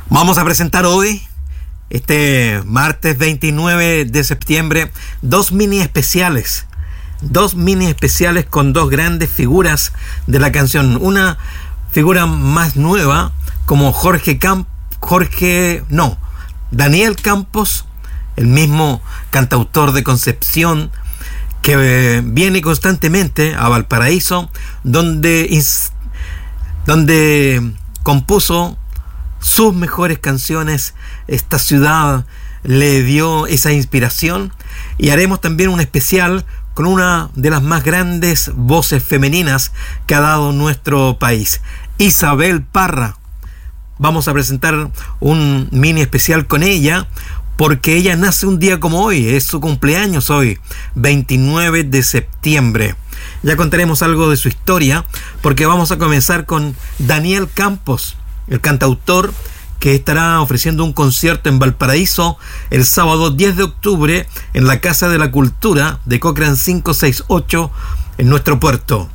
Vamos a presentar hoy, este martes 29 de septiembre, dos mini especiales con dos grandes figuras de la canción. Una figura más nueva como Daniel Campos, el mismo cantautor de Concepción, que viene constantemente a Valparaíso, donde compuso sus mejores canciones. Esta ciudad le dio esa inspiración, y haremos también un especial con una de las más grandes voces femeninas que ha dado nuestro país, Isabel Parra. Vamos a presentar un mini especial con ella, porque ella nace un día como hoy, es su cumpleaños hoy, 29 de septiembre. Ya contaremos algo de su historia, porque vamos a comenzar con Daniel Campos, el cantautor que estará ofreciendo un concierto en Valparaíso el sábado 10 de octubre en la Casa de la Cultura de Cochrane 568 en nuestro puerto.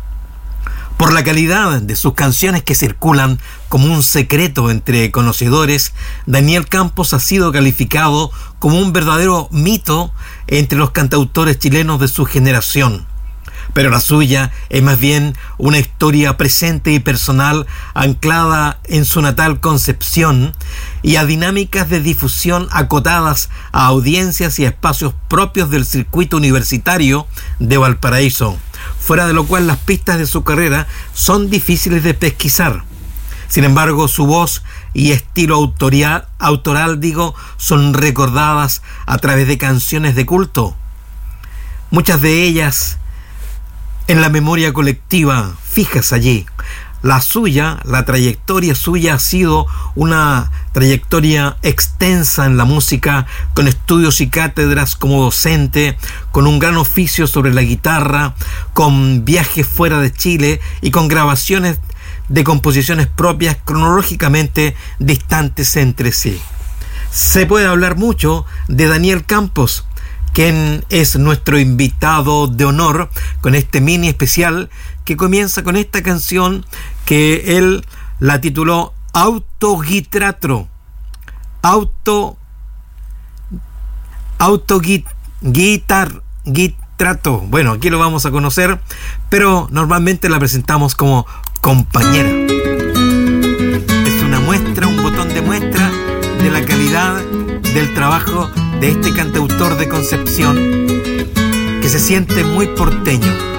Por la calidad de sus canciones que circulan como un secreto entre conocedores, Daniel Campos ha sido calificado como un verdadero mito entre los cantautores chilenos de su generación. Pero la suya es más bien una historia presente y personal, anclada en su natal Concepción y a dinámicas de difusión acotadas a audiencias y a espacios propios del circuito universitario de Valparaíso, fuera de lo cual las pistas de su carrera son difíciles de pesquisar. Sin embargo, su voz y estilo autoral, son recordadas a través de canciones de culto, muchas de ellas en la memoria colectiva fijas allí. La trayectoria suya ha sido una trayectoria extensa en la música, con estudios y cátedras como docente, con un gran oficio sobre la guitarra, con viajes fuera de Chile y con grabaciones de composiciones propias cronológicamente distantes entre sí. Se puede hablar mucho de Daniel Campos, quien es nuestro invitado de honor con este mini especial que comienza con esta canción que él la tituló Autogitrato. Autogitrato. Bueno, aquí lo vamos a conocer, pero normalmente la presentamos como Compañera. Es una muestra, un botón de muestra de la calidad del trabajo de este cantautor de Concepción, que se siente muy porteño.